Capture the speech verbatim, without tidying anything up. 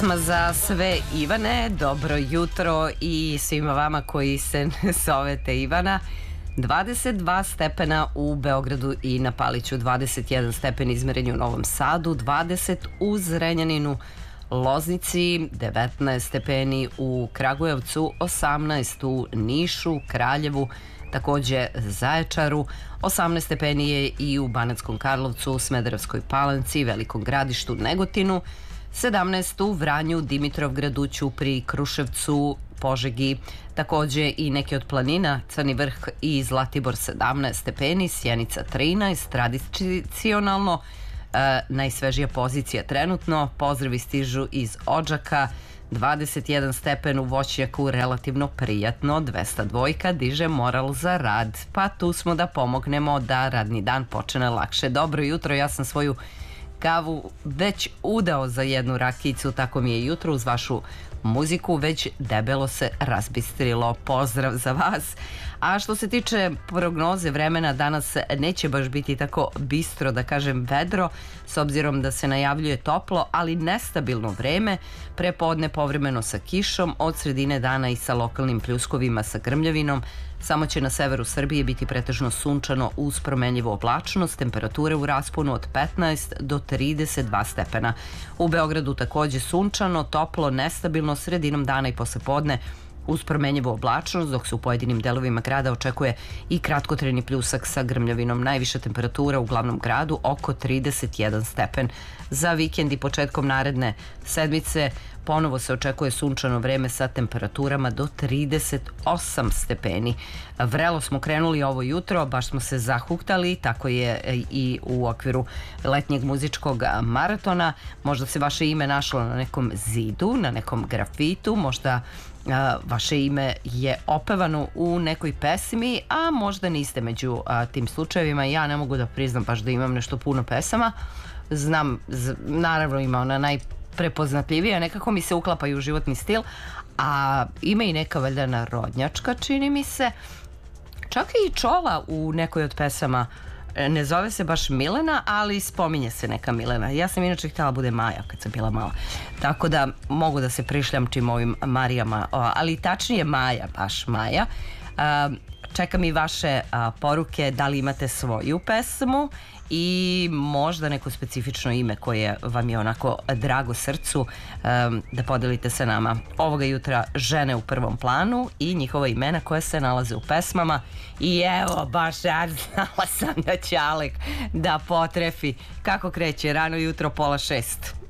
Za sve Ivane, dobro jutro i svima vama koji se zovete Ivana. dvadeset dva stepena u Beogradu i na Paliću, dvadeset jedan stepen izmerenju u Novom Sadu, dvadeset u Zrenjaninu, Loznici, devetnaest stepeni u Kragujevcu, osamnaest u Nišu, Kraljevu, takođe Zaječaru, osamnaest stepeni je i u Banatskom Karlovcu, Smederevskoj Palanci, Velikom Gradištu, Negotinu, sedamnaest u Vranju, Dimitrovgradu, Ćupriji, Kruševcu, Požegi, takođe i neke od planina, Crni Vrh i Zlatibor sedamnaest stepeni, Sjenica trinaest, tradicionalno e, najsvežija pozicija trenutno, pozdravi stižu iz Odžaka, dvadeset jedan stepen u Voćnjaku, relativno prijatno, dvesta dva diže moral za rad, pa tu smo da pomognemo da radni dan počne lakše. Dobro jutro, ja sam svoju kavu već udao za jednu rakijicu, tako mi je jutro uz vašu muziku već debelo se razbistrilo. Pozdrav za vas. A što se tiče prognoze vremena, danas neće baš biti tako bistro, da kažem vedro, s obzirom da se najavljuje toplo, ali nestabilno vreme, prepodne povremeno sa kišom, od sredine dana i sa lokalnim pljuskovima sa grmljavinom. Samo će na severu Srbije biti pretežno sunčano uz promenljivu oblačnost, temperature u rasponu od petnaest do trideset dva stepena. U Beogradu takođe sunčano, toplo, nestabilno, sredinom dana i poslepodne uz promenljivu oblačnost, dok se u pojedinim delovima grada očekuje i kratkotrajni pljusak sa grmljavinom. Najviša temperatura u glavnom gradu oko trideset jedan stepen. Za vikend i početkom naredne sedmice ponovo se očekuje sunčano vreme sa temperaturama do trideset osam stepeni. Vrelo smo krenuli ovo jutro, baš smo se zahuktali, tako je i u okviru letnjeg muzičkog maratona. Možda se vaše ime našlo na nekom zidu, na nekom grafitu, možda a, vaše ime je opevano u nekoj pesmi, a možda niste među a, tim slučajevima. Ja ne mogu da priznam baš da imam nešto puno pesama. Znam, z, naravno ima ona najprepoznatljivija, nekako mi se uklapaju u životni stil, a ima i neka valjda narodnjačka, čini mi se. Čak i Čola u nekoj od pesama, ne zove se baš Milena, ali spominje se neka Milena. Ja sam inače htjela bude Maja kad sam bila mala. Tako da mogu da se prišljamčim ovim Marijama, ali tačnije Maja, baš Maja. Čekam i vaše poruke, da li imate svoju pesmu i možda neko specifično ime koje vam je onako drago srcu, da podelite sa nama. Ovoga jutra žene u prvom planu i njihova imena koja se nalaze u pesmama. I evo, baš ja znala sam da će Alek da potrefi. Kako kreće rano jutro, pola šest.